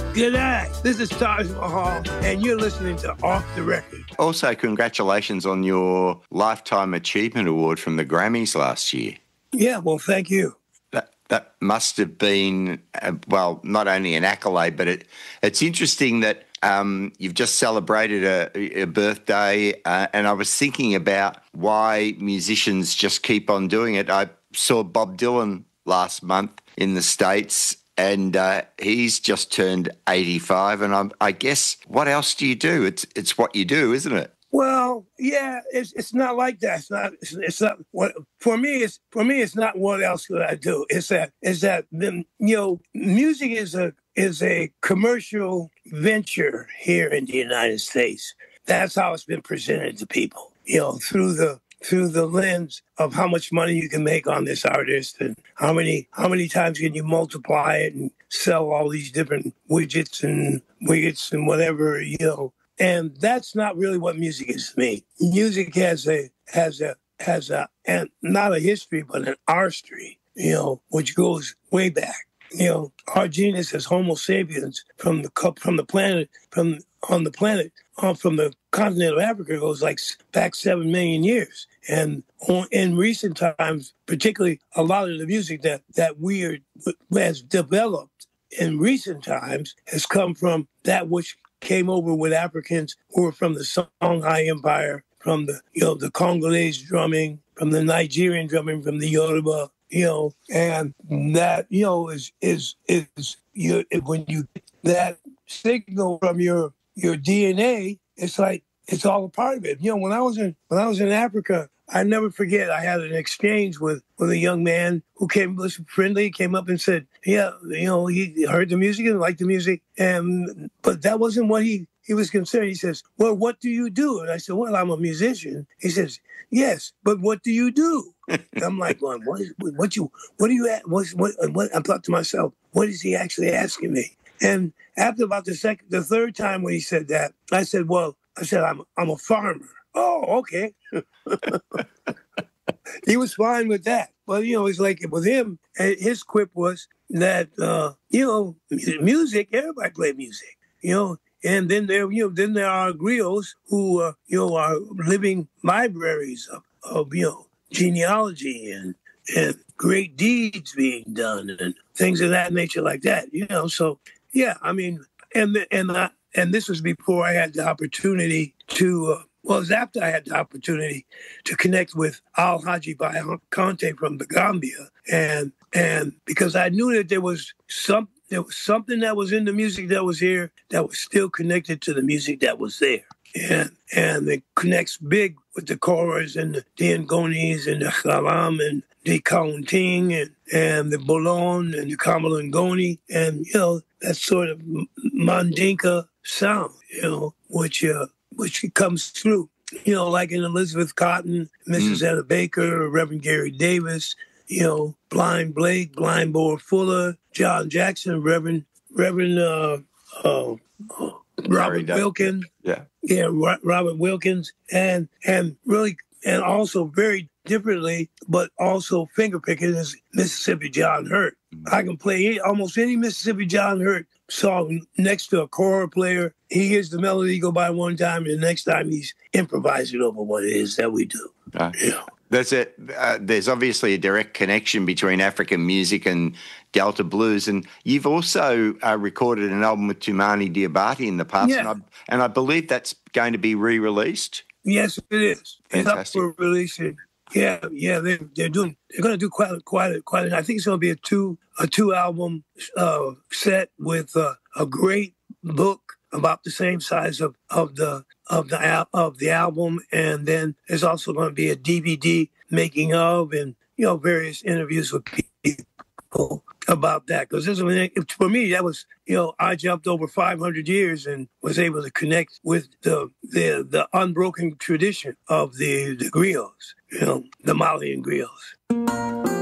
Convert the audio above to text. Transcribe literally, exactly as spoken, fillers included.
G'day, this is Taj Mahal, and you're listening to Off the Record. Also, congratulations on your Lifetime Achievement Award from the Grammys last year. Yeah, well, thank you. That that must have been, uh, well, not only an accolade, but it it's interesting that um, you've just celebrated a, a birthday, uh, and I was thinking about why musicians just keep on doing it. I saw Bob Dylan last month in the States, and uh, he's just turned eighty-five. And I'm, I guess, what else do you do? It's it's what you do, isn't it? Well, yeah, it's it's not like that. It's not. It's, it's not. What for me? It's for me. It's not what else could I do. It's that. It's that. The, you know, music is a is a commercial venture here in the United States. That's how it's been presented to people. You know, through the through the lens of how much money you can make on this artist and how many how many times can you multiply it and sell all these different widgets and widgets and whatever, you know. And that's not really what music is to me. Music has a has a has a and not a history but an artistry, you know, which goes way back. You know, our genus as Homo sapiens from the from the planet from on the planet uh, from the continent of Africa goes like back seven million years. And on, in recent times, particularly a lot of the music that that we are has developed in recent times has come from that which came over with Africans who were from the Songhai Empire, from the you know the Congolese drumming, from the Nigerian drumming, from the Yoruba. You know, and that, you know, is, is, is, you, when you get that signal from your, your D N A, it's like, it's all a part of it. You know, when I was in, when I was in Africa, I never forget, I had an exchange with, with a young man who came, was friendly, came up and said, yeah, you know, he heard the music and liked the music. And, but that wasn't what he, he was concerned. He says, well, what do you do? And I said, well, I'm a musician. He says, yes, but what do you do? I'm like, going, what, what you, what do you, what, what, what, I thought to myself, what is he actually asking me? And after about the second, the third time when he said that, I said, well, I said, I'm, I'm a farmer. Oh, okay. He was fine with that. But, you know, it's like with him, his quip was that, uh, you know, music, everybody play music, you know, and then there, you know, then there are griots who, uh, you know, are living libraries of, of you know, genealogy and and great deeds being done and things of that nature like that, you know. So yeah, I mean, and and I, and this was before I had the opportunity to. Uh, well, it was after I had the opportunity to connect with Al Haji Conte from the Gambia, and and because I knew that there was some there was something that was in the music that was here that was still connected to the music that was there. And and it connects big with the Koras and the Diangonis and the Khalam and the Kaunting and, and the Bolon and the Kamalangoni and, you know, that sort of Mandinka sound, you know, which uh, which comes through, you know, like in Elizabeth Cotton, Missus Mm. Etta Baker, Reverend Gary Davis, you know, Blind Blake, Blind Boar Fuller, John Jackson, Reverend, Reverend, uh, uh, uh Robert Wilkins, yeah, yeah, Robert Wilkins, and and really, and also very differently, but also finger picking is Mississippi John Hurt. Mm-hmm. I can play any, almost any Mississippi John Hurt song next to a choral player. He hears the melody go by one time, and the next time he's improvising over what it is that we do. Uh, you know. There's a uh, there's obviously a direct connection between African music and Delta blues, and you've also uh, recorded an album with Tumani Diabate in the past, yeah. and, I, and I believe that's going to be re-released. Yes, it is. Fantastic. It's up for releasing. Yeah, yeah, they're they're doing they're going to do quite quite a, quite. A, I think it's going to be a two a two album uh, set with uh, a great book about the same size of, of the of the al- of the album, and then there's also going to be a D V D making of, and you know various interviews with people about that. Because this was, for me, that was you know I jumped over five hundred years and was able to connect with the the the unbroken tradition of the the griots, you know, the Malian griots.